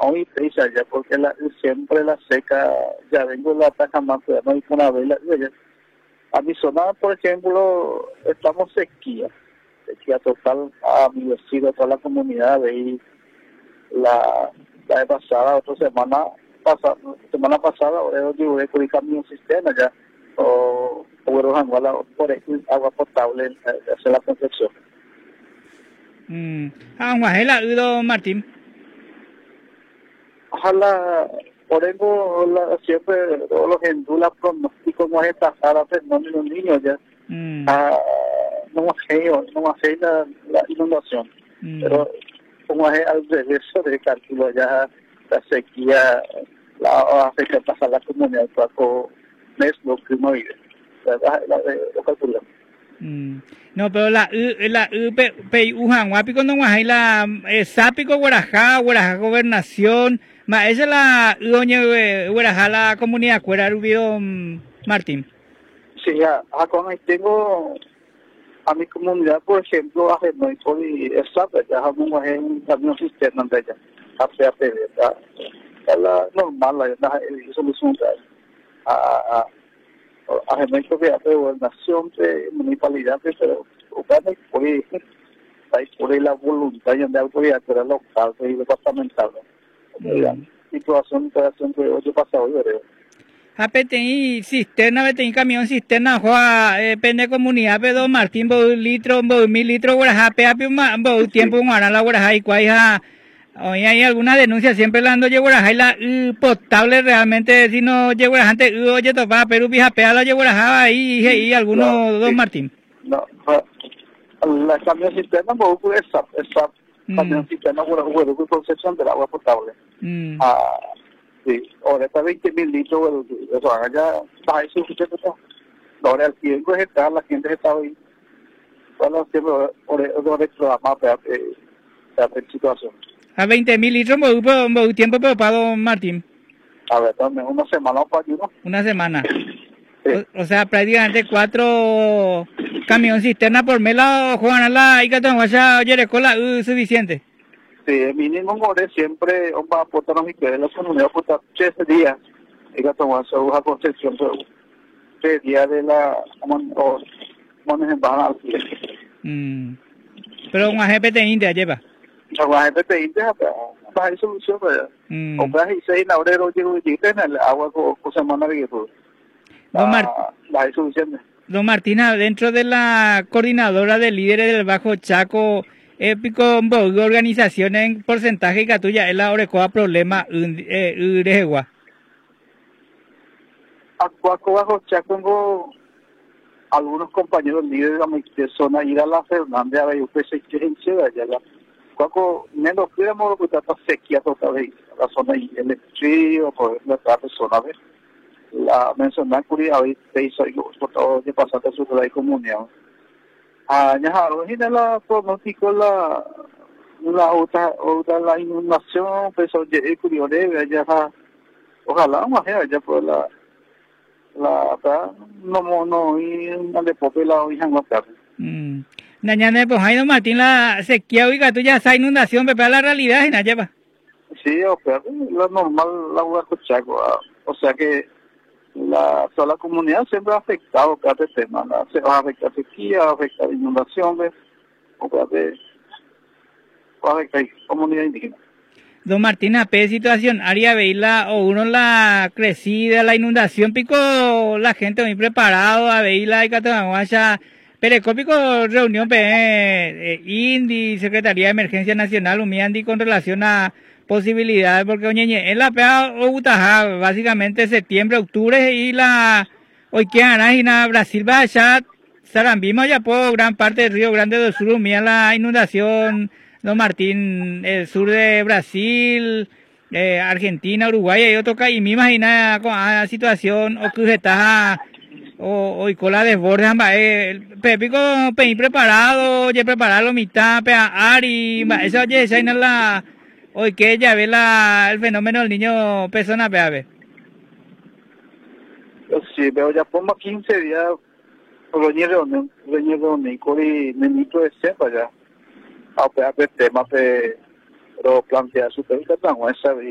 hoy pesa ya, porque siempre la seca, ya vengo la taja más, pero no hay una vela. A mi zona, por ejemplo, estamos sequía total, a mi vecino, a toda la comunidad, de la vez pasada, semana pasada, ahora yo voy con el cambio de sistema ya, o por agua potable, hacer la construcción. Agua es la Martín. Ojalá, por ejemplo, siempre todos los endulas pronósticos no es pasar a fenómenos niños ya. No hace la inundación, pero como es al revés de cálculo ya la sequía hace que pasa la comunidad cuatro meses lo que no vive, lo calculamos. No, pero la ujan guapi cuando hay la sápico guarajá gobernación, ma esa es la doña guarajá la comunidad cuera rubido Martín. Sí, cuando tengo a mi comunidad, por ejemplo, hace no y esa ya vamos en un cambio sistema de ella, APAP, la normal la solución hace no de gobernación de municipalidad, pero por la voluntad de autoridad local y departamental. Situación de hoy pasado, yo creo. Tem cisterna, tem caminhão cisterna, pende comunidad, pero Martín, 1000 litros, guarajape, tiempo, la guaraja, y cuál hoy hay alguna denuncia, siempre la ando guaraja, y la potable realmente, si no guaraja, antes, oye, topa, pero vijapea la guaraja, y algunos, don Martín. No, la camión cisterna, esa camión cisterna, con concepción del agua potable. Sí, ahora está 20.000 litros, eso ya está suficiente. Ahora el tiempo es estar, la gente está ahí. Bueno, siempre, ahora reclamar para situación. A 20.000 litros, tiempo para don Martín. A ver, también una semana para uno. Una semana. Sí. O sea, prácticamente 4 camiones cisterna por mela, Juan, la y que tengo allá, Yerecola, suficiente. Sí, el mínimo more siempre va a aportar a mi que la comunidad aporta 3 días. Y que tomar su concepción, 3 días de la manejan al cliente. Pero un AGPT India lleva. Un AGPT India, va a solución, o va a ir 6 de abril, llego y en el agua con semana de eso. Va a solución. Don Martina, dentro de la coordinadora de líderes del Bajo Chaco, épico organización en porcentaje que tuya es la orecoa problema uregua. Acuaco Bajo Chaco tengo algunos compañeros líderes de zona ir a la Fernández a ver usted se quieren allá la Acuaco menos cuidamos que está sequía total la zona y el frío por la zona de la mencionar curia hoy te hizo por todo que pasaste su la comunidad. Ya la pronóstico la otra la inundación pues oye curioso ya ojalá más ya por la no y una de popela hoy en WhatsApp. Nañane pues Jairo Martín la sequía oiga tú ya esa inundación pero la realidad es lleva. Sí, o sea, la normal la voy a escuchar, o sea que toda la comunidad siempre ha afectado cada tema, se va a afectar sequía, va a afectar inundaciones, o va a afectar comunidad indígena. Don Martín, ¿a qué situación haría veila o uno la crecida, la inundación, pico la gente muy preparado a veila y catamaguacha, perecópico reunión INDI, Secretaría de Emergencia Nacional, Umiandi con relación a posibilidades, porque oye, en la PEA o Utajá, básicamente septiembre, octubre y hoy que Anajina, Brasil va allá, Sarambima ya por gran parte del Río Grande del Sur, mira la inundación, don Martín, el sur de Brasil, Argentina, Uruguay, y otro y me imagina con la situación, o que está o con la desborde, pepico, peí preparado, ya preparado mitad, pea, ari, eso ya es la hoy que ya ve el fenómeno del niño persona, ve. Sí, veo ya por 15 días, reunión, y ministro de SEPA ya, a ver tema, pero plantear su técnica, no, esa